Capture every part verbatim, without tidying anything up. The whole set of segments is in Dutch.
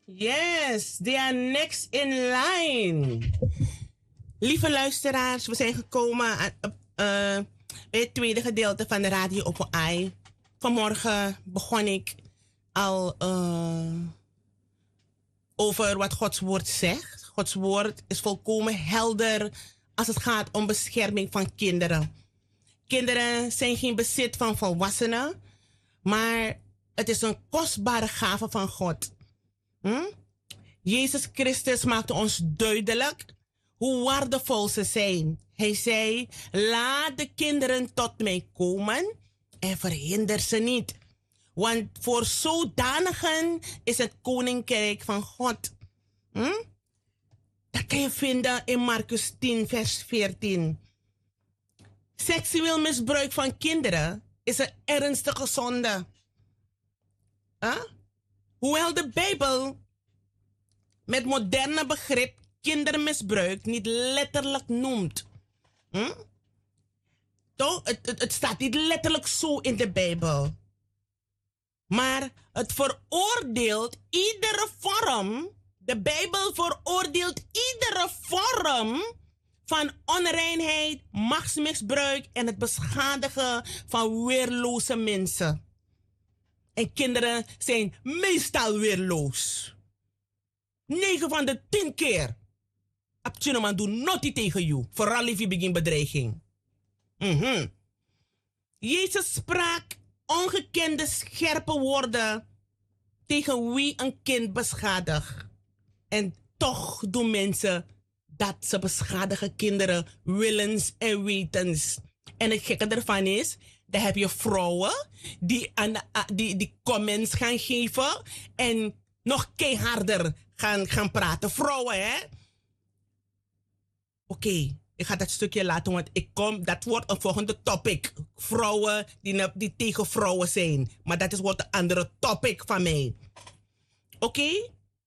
Yes, they are next in line. Lieve luisteraars, we zijn gekomen aan, uh, bij het tweede gedeelte van de Radio Open Eye. Vanmorgen begon ik al uh, over wat Gods woord zegt. Gods woord is volkomen helder als het gaat om bescherming van kinderen. Kinderen zijn geen bezit van volwassenen, maar het is een kostbare gave van God. Hm? Jezus Christus maakte ons duidelijk hoe waardevol ze zijn. Hij zei, laat de kinderen tot mij komen en verhinder ze niet. Want voor zodanigen is het koninkrijk van God. Hm? Dat kan je vinden in Marcus tien, vers veertien. Seksueel misbruik van kinderen is een ernstige zonde. Huh? Hoewel de Bijbel met moderne begrip kindermisbruik niet letterlijk noemt. Hm? Toch? Het, het, het staat niet letterlijk zo in de Bijbel. Maar het veroordeelt iedere vorm. De Bijbel veroordeelt iedere vorm van onreinheid, machtsmisbruik en het beschadigen van weerloze mensen. En kinderen zijn meestal weerloos. Negen van de tien keer. Abtjenoman doet notie tegen jou. Vooral als je begint bedreiging. Mm-hmm. Jezus sprak ongekende scherpe woorden tegen wie een kind beschadigt. En toch doen mensen dat ze beschadigen kinderen willens en wetens. En het gekke ervan is, dan heb je vrouwen die, aan, die, die comments gaan geven en nog keiharder gaan, gaan praten. Vrouwen, hè? Oké, okay, ik ga dat stukje laten, want ik kom, dat wordt een volgende topic. Vrouwen die, die tegen vrouwen zijn. Maar dat is, wordt een andere topic van mij. Oké? Okay?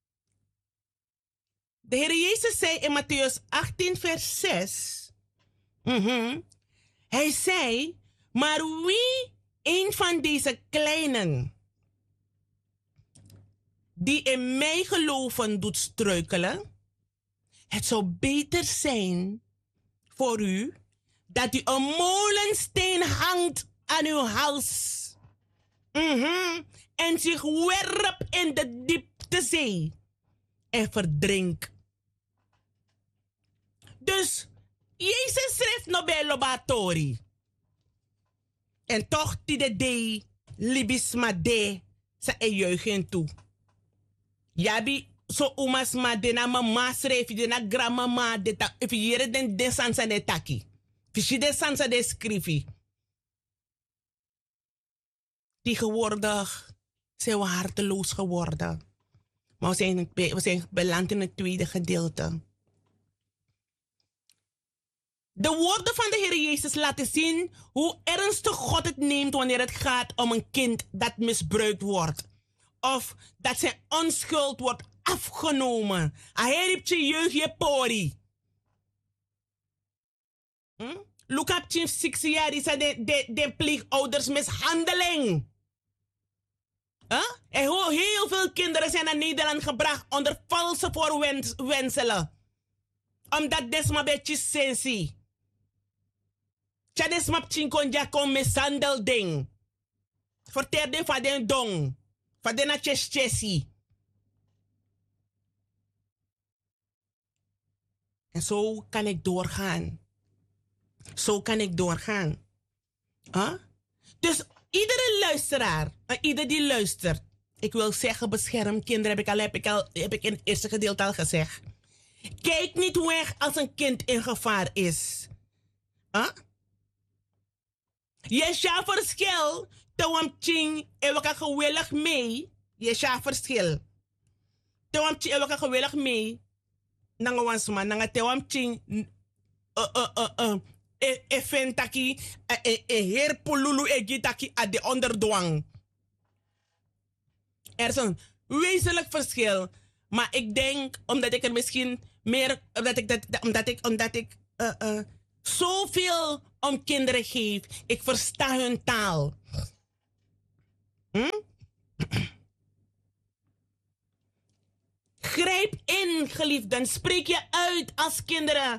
De Heer Jezus zei in Matthäus achttien, vers zes. Mm-hmm, hij zei, maar wie een van deze kleinen die in mij geloven doet struikelen, het zou beter zijn voor u dat u een molensteen hangt aan uw hals. Mm-hmm, en zich werpt in de diepte zee en verdrinkt. Dus Jezus schreef nog bij Lobatori. En toch die de de libisma de sa e jeugd toe. Yabi so umas ma de na mama schreef de na grandmama de ta if je den de sansa de taki. Fishi de sansa de schrifi. Tegenwoordig zijn we harteloos geworden. Maar we zijn, we zijn beland in het tweede gedeelte. De woorden van de Heer Jezus laten zien hoe ernstig God het neemt wanneer het gaat om een kind dat misbruikt wordt. Of dat zijn onschuld wordt afgenomen. Hij heeft je jeugd je pori. Hm? Look up Chief zes jaar, die zei de, de, de pleegouders mishandeling. Huh? En hoe heel veel kinderen zijn naar Nederland gebracht onder valse voorwendselen. Omdat desma beetje sensi. Tja desma pchinkonja kon mishandel ding. Verterde van den dong. Van den na ches chesi. En zo kan ik doorgaan. Zo kan ik doorgaan. Huh? Dus iedere luisteraar, en ieder die luistert, ik wil zeggen bescherm kinderen, heb ik al, heb ik al, heb ik in het eerste gedeelte al gezegd. Kijk niet weg als een kind in gevaar is. Huh? Je scha verschil, te wamching, en we gaan gewillig mee. Je scha verschil. Te wamching, en we gaan gewillig mee. Nanga wansma, nanga te wamching, uh, uh, uh, uh. E, e fentaki, e, e heer pululu e gitaki a de onderdwang. Er is een wezenlijk verschil. Maar ik denk, omdat ik er misschien meer, omdat ik, dat, omdat ik, omdat ik uh, uh, zoveel om kinderen geef, ik versta hun taal. Hm? Grijp in, geliefden. Spreek je uit als kinderen.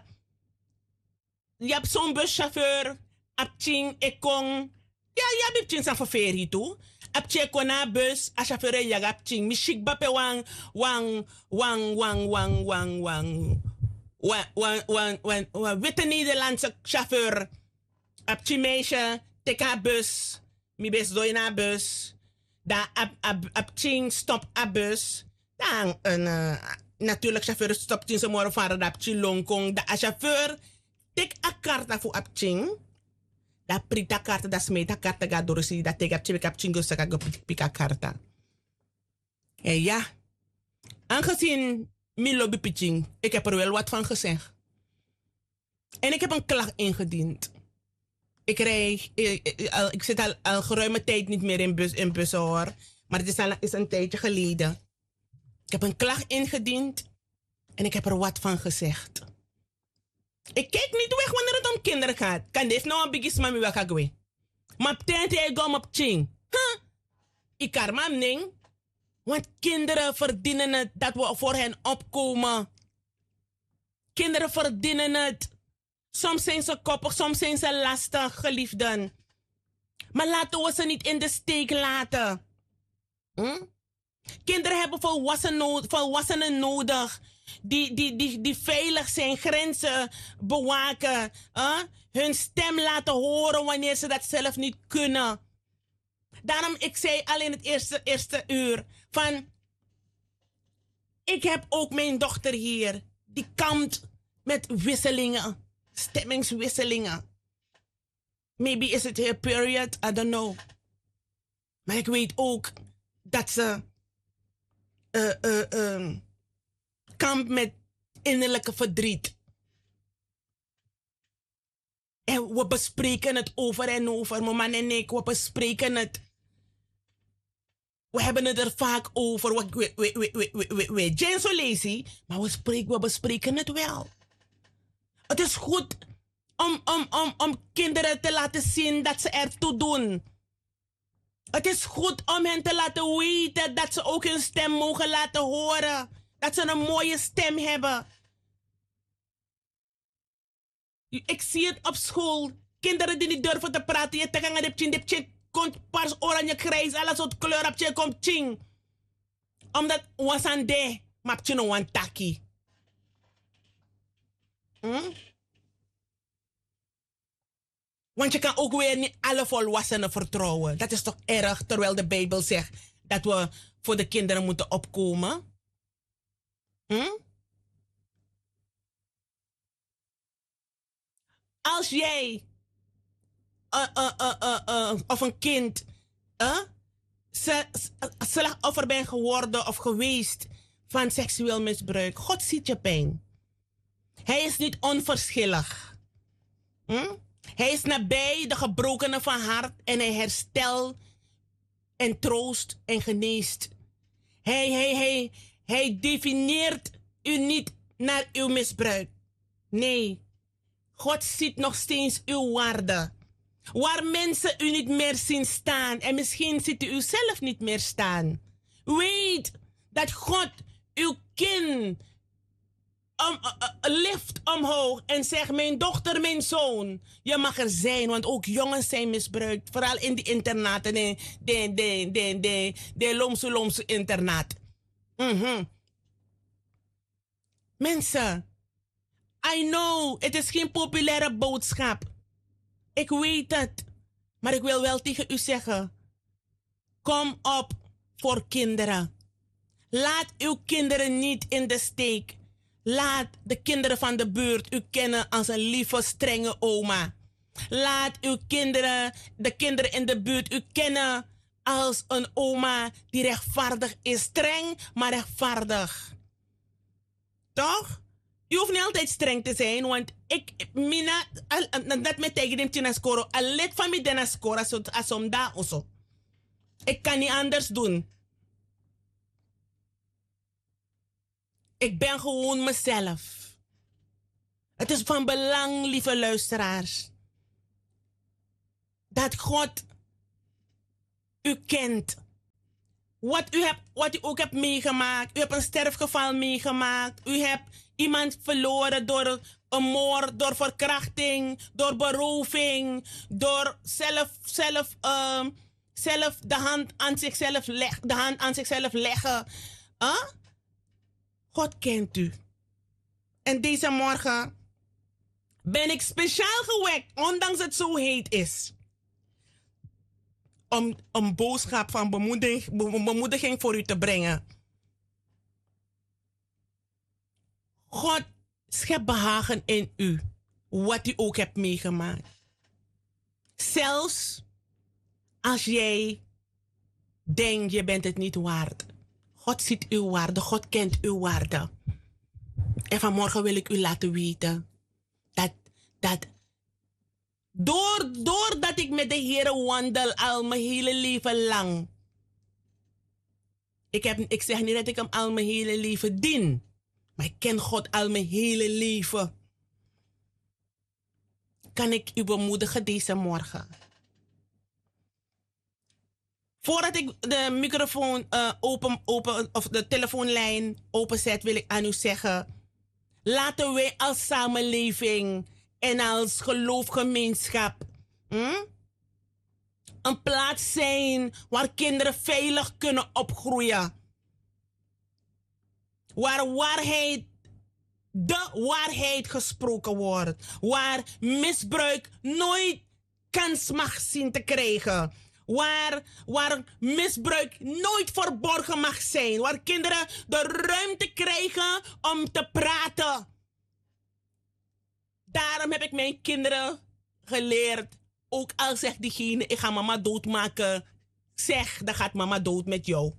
Je hebt zo'n buschauffeur. Apching, ekong. Ja, je hebt ching san verferi toe. Apche kona bus, a chauffeur je hebt ching. Mishik bape wang, wang, wang, wang, wang, wang, wang. Wang, wang, wang, wang, wang. Witte Nederlandse chauffeur. Apchi meisje, teka bus. Mi bes doy na bus. Da ap, ap, apching stop a bus. Dan een, uh, natuurlijk chauffeur stopt in zijn morgen varen dat apching longkong. Da a chauffeur, tek a karta voor apching. Da prita karta, da smeta karta ga dorosi, da tega chibik apching go saka go pika karta. En ja, aangezien mi lobby pitching, ik heb er wel wat van gezegd. En ik heb een klacht ingediend. Ik rij, ik, ik, ik zit al, al geruime tijd niet meer in, bus, in bussen hoor. Maar het is al is een tijdje geleden. Ik heb een klacht ingediend. En ik heb er wat van gezegd. Ik kijk niet weg wanneer het om kinderen gaat. Kan dit nou een biggie mami wakagwe? Maar tent jij gom op ching. Huh? Ik kan maar ning. Want kinderen verdienen het dat we voor hen opkomen. Kinderen verdienen het. Soms zijn ze koppig, soms zijn ze lastig, geliefden. Maar laten we ze niet in de steek laten. Hm? Kinderen hebben volwassenen, no- volwassenen nodig. Die, die, die, die veilig zijn, grenzen bewaken. Huh? Hun stem laten horen wanneer ze dat zelf niet kunnen. Daarom, ik zei al in het eerste, eerste uur. Van, ik heb ook mijn dochter hier. Die kampt met wisselingen. Stemmingswisselingen. Maybe is it her period, I don't know. Maar ik weet ook dat ze uh, uh, um, kampt met innerlijke verdriet. En we bespreken het over en over. Mijn man en ik, we bespreken het. We hebben het er vaak over. We, we, we, we, we, we, we zijn zo lazy, maar we, spreken, we bespreken het wel. Het is goed om, om, om, om kinderen te laten zien dat ze ertoe doen. Het is goed om hen te laten weten dat ze ook hun stem mogen laten horen. Dat ze een mooie stem hebben. Ik zie het op school. Kinderen die niet durven te praten. Je tegenaan de pchin, de pchin komt paars, oranje, grijs, alles wat kleur op je komt ching. Omdat was aan de, maar pchin no wan taki. Hm? Want je kan ook weer niet alle volwassenen vertrouwen. Dat is toch erg, terwijl de Bijbel zegt dat we voor de kinderen moeten opkomen. Hm? Als jij uh, uh, uh, uh, uh, of een kind uh, slachtoffer bent geworden of geweest van seksueel misbruik, God ziet je pijn. Hij is niet onverschillig. Hm? Hij is nabij de gebrokenen van hart en hij herstelt en troost en geneest. Hij, hij, hij, hij definieert u niet naar uw misbruik. Nee, God ziet nog steeds uw waarde. Waar mensen u niet meer zien staan en misschien ziet u zelf niet meer staan. Weet dat God uw kind Um, uh, uh, lift omhoog en zeg: mijn dochter, mijn zoon, je mag er zijn, want ook jongens zijn misbruikt. Vooral in die internaten, de, de, de, de, de, de lomse lomse internaat. Mm-hmm. Mensen, I know, het is geen populaire boodschap. Ik weet het, maar ik wil wel tegen u zeggen: kom op voor kinderen. Laat uw kinderen niet in de steek. Laat de kinderen van de buurt u kennen als een lieve, strenge oma. Laat uw kinderen, de kinderen in de buurt u kennen als een oma die rechtvaardig is. Streng, maar rechtvaardig. Toch? Je hoeft niet altijd streng te zijn, want ik, mina, dat met tegen dem tina skoro, al lid van mij dena skoro, als om daar oso. Ik kan niet anders doen. Ik ben gewoon mezelf. Het is van belang, lieve luisteraars, dat God u kent. Wat u, hebt, wat u ook hebt meegemaakt. U hebt een sterfgeval meegemaakt. U hebt iemand verloren door een moord, door verkrachting, door beroving, door zelf, zelf, um, zelf de hand aan zichzelf, leg, de hand aan zichzelf leggen. Huh? God kent u. En deze morgen ben ik speciaal gewekt, ondanks het zo heet is, om een boodschap van bemoediging, bemoediging voor u te brengen. God schep behagen in u, wat u ook hebt meegemaakt. Zelfs als jij denkt je bent het niet waard. God ziet uw waarde, God kent uw waarde. En vanmorgen wil ik u laten weten dat, dat door, doordat ik met de Heer wandel al mijn hele leven lang. Ik, heb, ik zeg niet dat ik hem al mijn hele leven dien. Maar ik ken God al mijn hele leven. Kan ik u bemoedigen deze morgen? Voordat ik de microfoon uh, open, open, of de telefoonlijn openzet, wil ik aan u zeggen. Laten wij als samenleving en als geloofgemeenschap hm, een plaats zijn waar kinderen veilig kunnen opgroeien. Waar waarheid, de waarheid gesproken wordt. Waar misbruik nooit kans mag zien te krijgen. Waar, waar misbruik nooit verborgen mag zijn. Waar kinderen de ruimte krijgen om te praten. Daarom heb ik mijn kinderen geleerd. Ook al zegt diegene, ik ga mama doodmaken. Zeg, dan gaat mama dood met jou.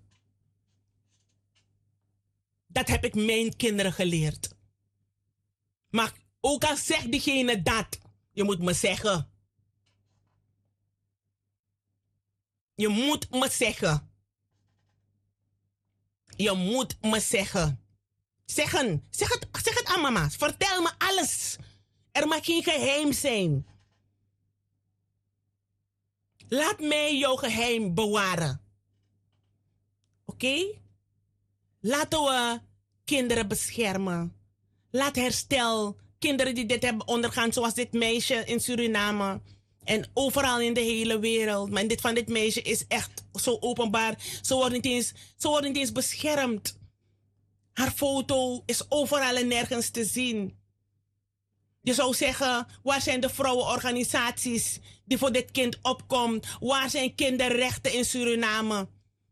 Dat heb ik mijn kinderen geleerd. Maar ook al zegt diegene dat, je moet me zeggen. Je moet me zeggen. Je moet me zeggen. Zeggen. Zeg het, zeg het aan mama. Vertel me alles. Er mag geen geheim zijn. Laat mij jouw geheim bewaren. Oké? Okay? Laten we kinderen beschermen. Laat herstel. Kinderen die dit hebben ondergaan, zoals dit meisje in Suriname. En overal in de hele wereld. Maar dit van dit meisje is echt zo openbaar. Ze wordt niet eens, ze wordt niet eens beschermd. Haar foto is overal en nergens te zien. Je zou zeggen, waar zijn de vrouwenorganisaties die voor dit kind opkomen? Waar zijn kinderrechten in Suriname?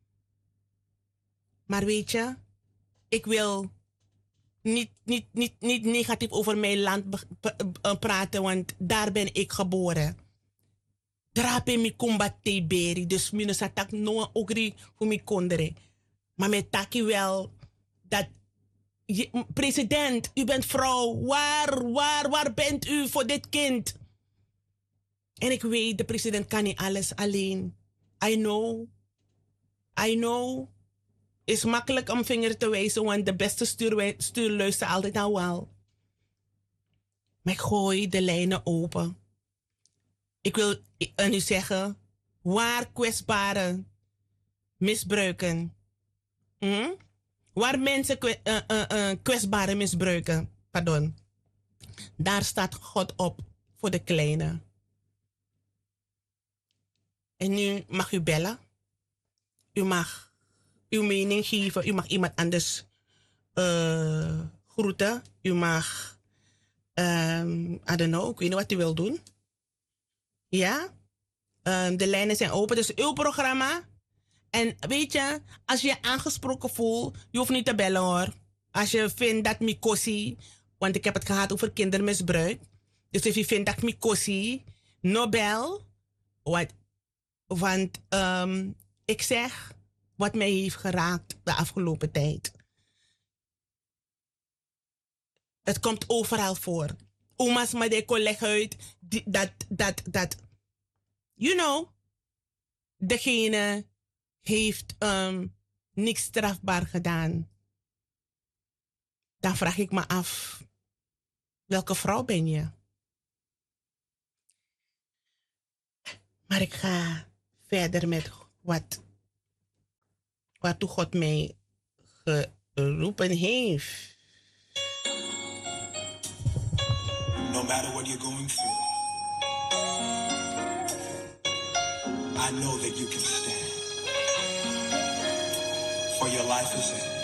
Maar weet je, ik wil niet, niet, niet, niet negatief over mijn land praten, want daar ben ik geboren. Drape mi combatte beri, dus mi no satak no ogri humi kondere. Maar met taki wel dat je, president, u bent vrouw, waar, waar, waar bent u voor dit kind? En ik weet, de president kan niet alles alleen. I know, I know. Is makkelijk om vinger te wijzen, want de beste stuur, stuur luistert altijd naar wel. Maar ik gooi de lijnen open. Ik wil aan u zeggen, waar kwetsbare misbruiken, hm? waar mensen kwe, uh, uh, uh, kwetsbare misbruiken, pardon, daar staat God op voor de kleine. En nu mag u bellen. U mag uw mening geven. U mag iemand anders uh, groeten. U mag, um, I don't know, ik weet niet wat u wil doen. Ja? Um, de lijnen zijn open. Dus uw programma. En weet je, als je je aangesproken voelt, je hoeft niet te bellen hoor. Als je vindt dat Mikosi, want ik heb het gehad over kindermisbruik. Dus als je vindt dat Mikosi, no bel. Wat, want um, ik zeg wat mij heeft geraakt de afgelopen tijd. Het komt overal voor. Oma's maar de collega uit dat, dat, dat, you know, degene heeft um, niks strafbaar gedaan. Dan vraag ik me af, welke vrouw ben je? Maar ik ga verder met wat, waartoe God mij geroepen heeft. No matter what you're going through, I know that you can stand. For your life is in